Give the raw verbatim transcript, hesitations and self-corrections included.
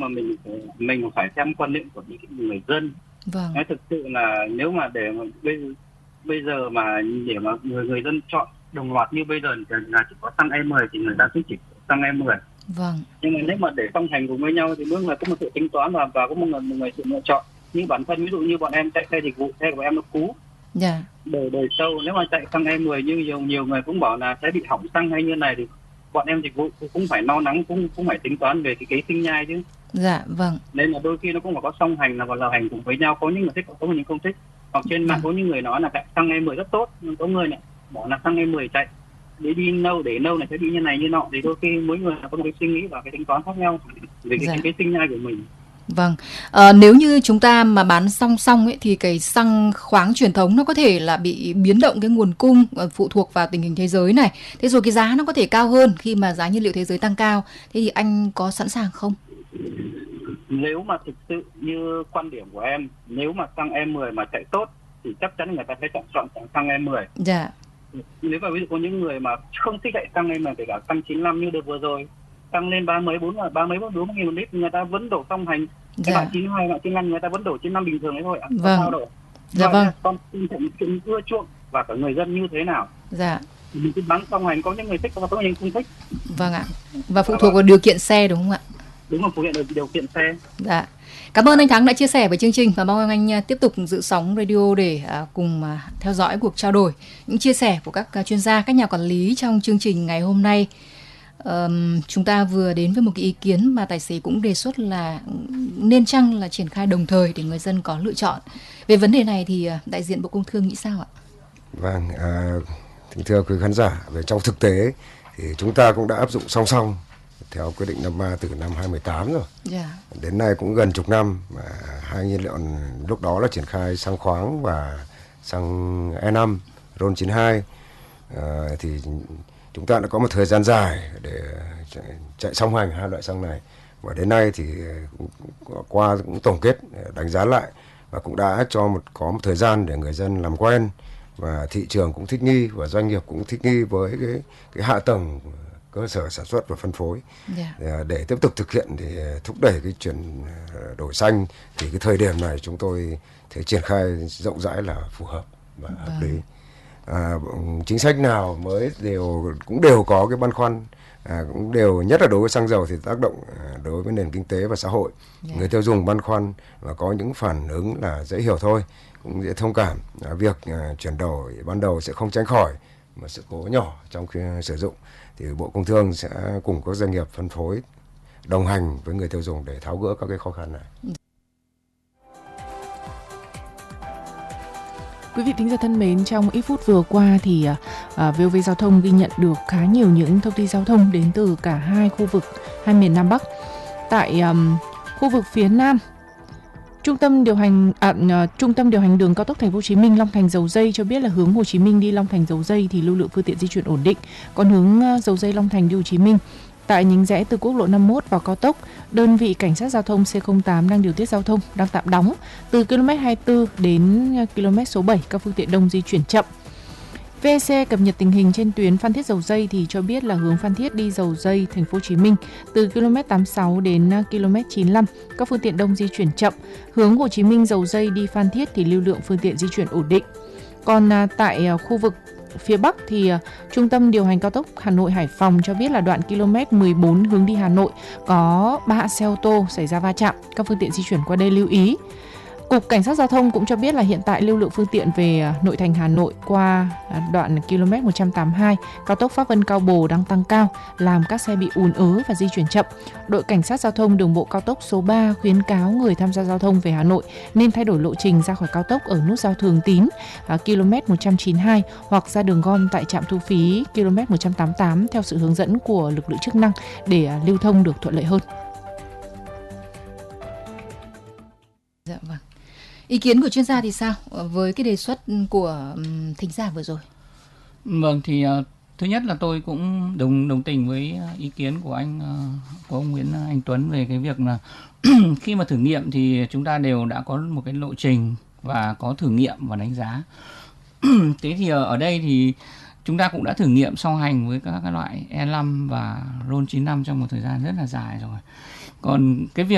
mình mình phải xem quan niệm của những người dân. Vâng. Nói thực sự là nếu mà để mà bây bây giờ mà để mà người người dân chọn đồng loạt như bây giờ là chỉ có xăng E mười thì người ta cũng chỉ xăng E mười. Vâng. Nhưng mà nếu mà để song hành cùng với nhau thì mỗi người có một sự tính toán và và có một người, một người sự lựa chọn. Như bản thân ví dụ như bọn em chạy xe dịch vụ, xe của em nó cũ. Dạ. Đời đời sâu, nếu mà chạy xăng E mười như nhiều nhiều người cũng bảo là sẽ bị hỏng xăng hay như này thì bọn em dịch vụ cũng phải lo lắng, cũng cũng phải tính toán về cái kế sinh nhai chứ. Dạ vâng. Nên là đôi khi nó cũng phải có song hành là và là hành cùng với nhau, có những người thích, có những không thích. Hoặc trên mạng có những người nói là chạy xăng E mười rất tốt, nhưng có người này bỏ là xăng E mười chạy để đi lâu để lâu này sẽ bị như này như nọ, thì đôi khi mỗi người có một cái suy nghĩ và cái tính toán khác nhau về cái, Dạ. cái, cái sinh nhai của mình. Vâng, à, nếu như chúng ta mà bán song song ấy, thì cái xăng khoáng truyền thống nó có thể là bị biến động cái nguồn cung, phụ thuộc vào tình hình thế giới này. Thế rồi cái giá nó có thể cao hơn khi mà giá nhiên liệu thế giới tăng cao. Thế thì anh có sẵn sàng không? Nếu mà thực sự như quan điểm của em, nếu mà xăng E mười mà chạy tốt thì chắc chắn người ta sẽ chọn chọn xăng E mười. Dạ. Nếu mà ví dụ có những người mà không thích chạy xăng E mười, kể cả xăng chín mươi lăm như đợt vừa rồi tăng lên ba mấy bốn ba mấy bốn bốn nghìn một lít, người ta vẫn đổ song hành. Các bạn chín mươi hai, bạn chín mươi lăm người ta vẫn đổ chín mươi lăm bình thường đấy thôi ạ. Vâng. Sao đổ? Dạ vâng. Con tin ưa chuộng và cả người dân như thế nào. Dạ. Mình cứ bán song hành, có những người thích và có những người không thích. Vâng ạ. Và phụ thuộc vào điều kiện xe đúng không ạ? Đúng rồi, phụ thuộc vào điều kiện xe. Dạ. Cảm ơn anh Thắng đã chia sẻ với chương trình và mong anh tiếp tục giữ sóng radio để cùng theo dõi cuộc trao đổi, những chia sẻ của các chuyên gia, các nhà quản lý trong chương trình ngày hôm nay. Um, chúng ta vừa đến với một cái ý kiến mà tài xế cũng đề xuất là nên chăng là triển khai đồng thời để người dân có lựa chọn. Về vấn đề này thì đại diện Bộ Công Thương nghĩ sao ạ? Vâng, à, thưa quý khán giả, về trong thực tế thì chúng ta cũng đã áp dụng song song theo quyết định năm ba từ năm hai không một tám rồi. Yeah. Đến nay cũng gần chục năm mà hai nhiên liệu lúc đó là triển khai xăng khoáng và xăng E năm, RON chín mươi hai. À, thì chúng ta đã có một thời gian dài để chạy, chạy song hành hai loại xăng này, và đến nay thì qua cũng tổng kết đánh giá lại và cũng đã cho một có một thời gian để người dân làm quen và thị trường cũng thích nghi và doanh nghiệp cũng thích nghi với cái cái hạ tầng cơ sở sản xuất và phân phối. Yeah. để, để tiếp tục thực hiện để thúc đẩy cái chuyển đổi xanh thì cái thời điểm này chúng tôi thấy triển khai rộng rãi là phù hợp và hợp vâng. lý. À, chính sách nào mới đều cũng đều có cái băn khoăn, à, cũng đều nhất là đối với xăng dầu thì tác động đối với nền kinh tế và xã hội. Yeah. Người tiêu dùng băn khoăn và có những phản ứng là dễ hiểu thôi, cũng dễ thông cảm. À, việc à, chuyển đổi ban đầu sẽ không tránh khỏi một sự cố nhỏ trong khi sử dụng, thì Bộ Công Thương sẽ cùng các doanh nghiệp phân phối đồng hành với người tiêu dùng để tháo gỡ các cái khó khăn này. Quý vị thính giả thân mến, trong ít phút vừa qua thì uh, vê o vê Giao thông ghi nhận được khá nhiều những thông tin giao thông đến từ cả hai khu vực, hai miền Nam Bắc. Tại um, khu vực phía Nam, Trung tâm điều hành à, uh, Trung tâm điều hành đường cao tốc Thành phố Hồ Chí Minh Long Thành Dầu Giây cho biết là hướng Hồ Chí Minh đi Long Thành Dầu Giây thì lưu lượng phương tiện di chuyển ổn định. Còn hướng uh, Dầu Giây Long Thành đi Hồ Chí Minh tại nhánh rẽ từ quốc lộ năm mươi mốt vào cao tốc, đơn vị cảnh sát giao thông C không tám đang điều tiết giao thông, đang tạm đóng từ km hai mươi tư đến km số bảy, các phương tiện đông di chuyển chậm. vê e xê cập nhật tình hình trên tuyến Phan Thiết Dầu Giây thì cho biết là hướng Phan Thiết đi Dầu Giây Thành phố Hồ Chí Minh từ km tám mươi sáu đến km chín mươi lăm, các phương tiện đông di chuyển chậm. Hướng Hồ Chí Minh Dầu Giây đi Phan Thiết thì lưu lượng phương tiện di chuyển ổn định. Còn tại khu vực phía Bắc thì uh, Trung tâm điều hành cao tốc Hà Nội Hải Phòng cho biết là đoạn km mười bốn hướng đi Hà Nội có ba xe ô tô xảy ra va chạm, các phương tiện di chuyển qua đây lưu ý. Cục Cảnh sát Giao thông cũng cho biết là hiện tại lưu lượng phương tiện về nội thành Hà Nội qua đoạn km một trăm tám mươi hai cao tốc Pháp Vân Cao Bồ đang tăng cao, làm các xe bị ùn ứ và di chuyển chậm. Đội Cảnh sát Giao thông đường bộ cao tốc số ba khuyến cáo người tham gia giao thông về Hà Nội nên thay đổi lộ trình ra khỏi cao tốc ở nút giao Thường Tín km một trăm chín mươi hai hoặc ra đường gom tại trạm thu phí km một trăm tám mươi tám theo sự hướng dẫn của lực lượng chức năng để lưu thông được thuận lợi hơn. Dạ vâng. Ý kiến của chuyên gia thì sao với cái đề xuất của thính giả vừa rồi? Vâng, thì uh, thứ nhất là tôi cũng đồng đồng tình với ý kiến của anh uh, của ông Nguyễn Anh Tuấn về cái việc là khi mà thử nghiệm thì chúng ta đều đã có một cái lộ trình và có thử nghiệm và đánh giá. Thế thì uh, ở đây thì chúng ta cũng đã thử nghiệm song hành với các cái loại E năm và RON chín mươi lăm trong một thời gian rất là dài rồi. Còn cái việc